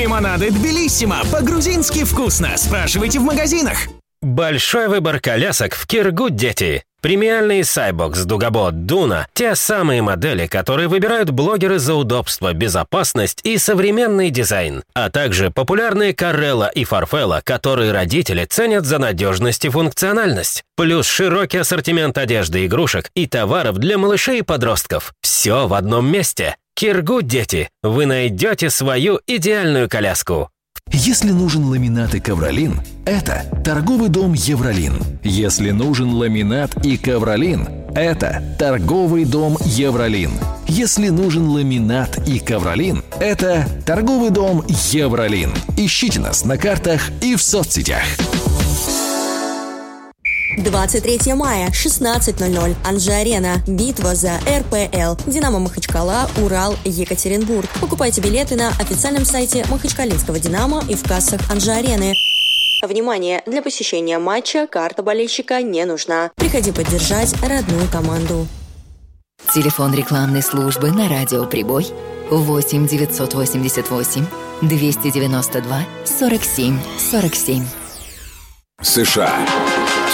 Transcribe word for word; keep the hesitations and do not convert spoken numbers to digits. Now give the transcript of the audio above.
Лимонады Тбилиссимо. По-грузински вкусно. Спрашивайте в магазинах. Большой выбор колясок в Киргуд-Дети. Премиальный Сайбокс, Дугабот, Дуна – те самые модели, которые выбирают блогеры за удобство, безопасность и современный дизайн. А также популярные Карелла и Фарфелла, которые родители ценят за надежность и функциональность. Плюс широкий ассортимент одежды, игрушек и товаров для малышей и подростков. Все в одном месте. Киргуд-Дети. Вы найдете свою идеальную коляску. Если нужен ламинат и ковролин, это торговый дом Евролин. Если нужен ламинат и ковролин, это торговый дом Евролин. Если нужен ламинат и ковролин, это торговый дом Евролин. Ищите нас на картах и в соцсетях. двадцать третьего мая, шестнадцать ноль ноль. Анжи-Арена. Битва за эр пэ эл. Динамо Махачкала, Урал, Екатеринбург. Покупайте билеты на официальном сайте Махачкалинского Динамо и в кассах Анжи-Арены. Внимание! Для посещения матча карта болельщика не нужна. Приходи поддержать родную команду. Телефон рекламной службы на радио «Прибой» восемь девятьсот восемьдесят восемь двести девяносто два сорок семь сорок семь. США.